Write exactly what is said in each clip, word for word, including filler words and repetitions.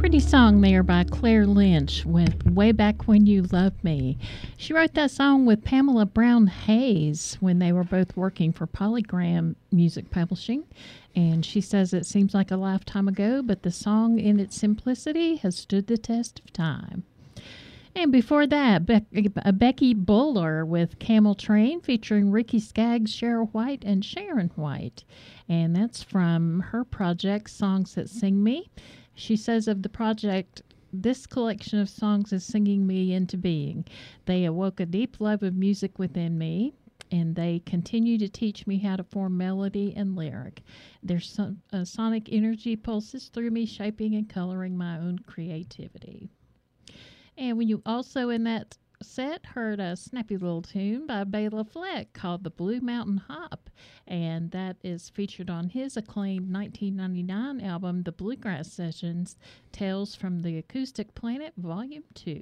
Pretty song there by Claire Lynch with Way Back When You Loved Me. She wrote that song with Pamela Brown Hayes when they were both working for Polygram Music Publishing. And she says it seems like a lifetime ago, but the song in its simplicity has stood the test of time. And before that, Be- Becky Buller with Camel Train featuring Ricky Skaggs, Cheryl White, and Sharon White. And that's from her project, Songs That Sing Me. She says of the project, this collection of songs is singing me into being. They awoke a deep love of music within me, and they continue to teach me how to form melody and lyric. Their son- uh, sonic energy pulses through me, shaping and coloring my own creativity. And when you also in that set heard a snappy little tune by Bela Fleck called the Blue Mountain Hop, and that is featured on his acclaimed nineteen ninety-nine album, The Bluegrass Sessions, Tales from the Acoustic Planet, Volume two.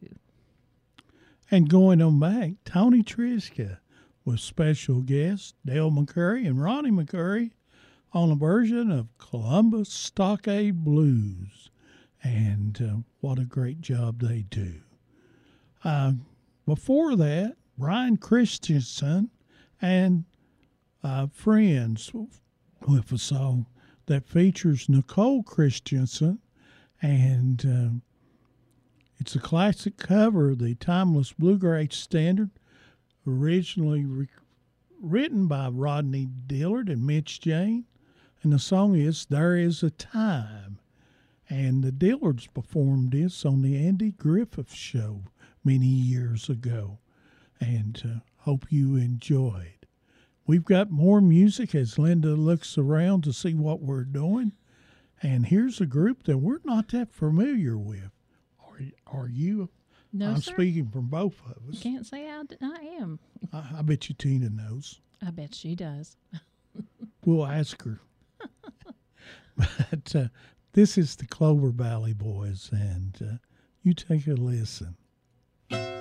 And going on back, Tony Trischka with special guests Dale McCurry and Ronnie McCurry on a version of Columbus Stockade Blues. And uh, what a great job they do. Uh, before that, Brian Christensen and uh, Friends with a song that features Nicole Christensen, and uh, it's a classic cover of the timeless bluegrass standard, originally re- written by Rodney Dillard and Mitch Jane, and the song is There Is a Time. And the Dillards performed this on the Andy Griffith Show many years ago, and uh, hope you enjoyed. We've got more music as Linda looks around to see what we're doing, and here's a group that we're not that familiar with. Are, are you? No, I'm sir. speaking from both of us. Can't say I, d- I am. I, I bet you Tina knows. I bet she does. We'll ask her. But uh, this is the Clover Valley Boys, and uh, you take a listen.